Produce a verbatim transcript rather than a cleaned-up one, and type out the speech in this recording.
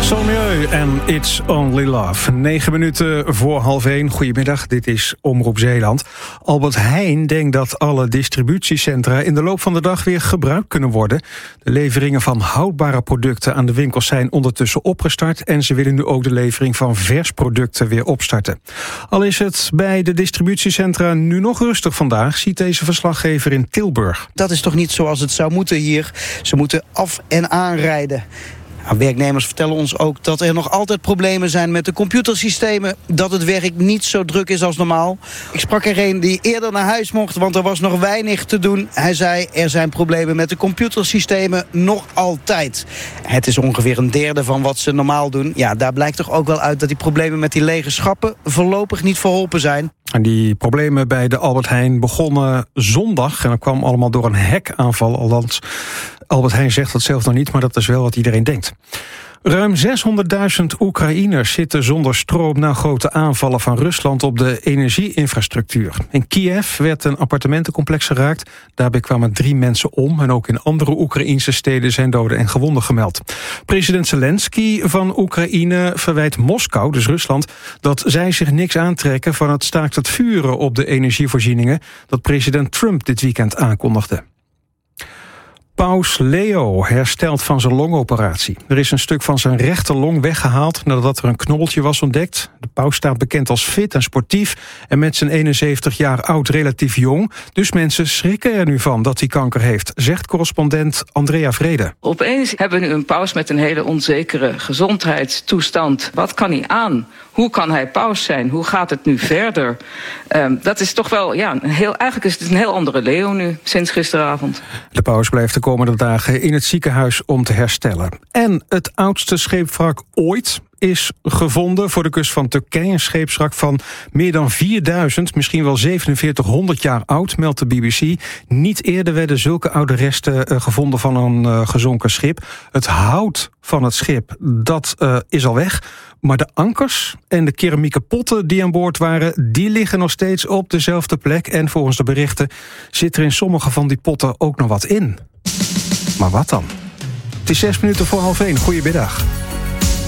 Sommieu en It's Only Love. Negen minuten voor half één. Goedemiddag, dit is Omroep Zeeland. Albert Heijn denkt dat alle distributiecentra in de loop van de dag weer gebruikt kunnen worden. De leveringen van houdbare producten aan de winkels zijn ondertussen opgestart en ze willen nu ook de levering van versproducten weer opstarten. Al is het bij de distributiecentra nu nog rustig vandaag, ziet deze verslaggever in Tilburg. Dat is toch niet zoals het zou moeten hier. Ze moeten af- en aanrijden. Nou, werknemers vertellen ons ook dat er nog altijd problemen zijn met de computersystemen. Dat het werk niet zo druk is als normaal. Ik sprak er een die eerder naar huis mocht, want er was nog weinig te doen. Hij zei, er zijn problemen met de computersystemen nog altijd. Het is ongeveer een derde van wat ze normaal doen. Ja, daar blijkt toch ook wel uit dat die problemen met die lege schappen voorlopig niet verholpen zijn. En die problemen bij de Albert Heijn begonnen zondag. En dat kwam allemaal door een hackaanval. Althans, Albert Heijn zegt dat zelf nog niet, maar dat is wel wat iedereen denkt. Ruim zeshonderdduizend Oekraïners zitten zonder stroom na grote aanvallen van Rusland op de energieinfrastructuur. In Kiev werd een appartementencomplex geraakt. Daarbij kwamen drie mensen om en ook in andere Oekraïnse steden zijn doden en gewonden gemeld. President Zelensky van Oekraïne verwijt Moskou, dus Rusland, dat zij zich niks aantrekken van het staakt het vuren op de energievoorzieningen dat president Trump dit weekend aankondigde. Paus Leo herstelt van zijn longoperatie. Er is een stuk van zijn rechterlong weggehaald nadat er een knobbeltje was ontdekt. De paus staat bekend als fit en sportief en met zijn eenenzeventig jaar oud relatief jong. Dus mensen schrikken er nu van dat hij kanker heeft, zegt correspondent Andrea Vrede. Opeens hebben we nu een paus met een hele onzekere gezondheidstoestand. Wat kan hij aan? Hoe kan hij paus zijn? Hoe gaat het nu verder? Um, dat is toch wel, ja, een heel, eigenlijk is het een heel andere Leo nu, sinds gisteravond. De paus blijft de komende dagen in het ziekenhuis om te herstellen. En het oudste scheepwrak ooit is gevonden voor de kust van Turkije. Een scheepswrak van meer dan vierduizend, misschien wel zevenenveertighonderd jaar oud, meldt de B B C. Niet eerder werden zulke oude resten uh, gevonden van een uh, gezonken schip. Het hout van het schip, dat uh, is al weg. Maar de ankers en de keramieke potten die aan boord waren, die liggen nog steeds op dezelfde plek. En volgens de berichten zit er in sommige van die potten ook nog wat in. Maar wat dan? Het is zes minuten voor half één. Goedemiddag.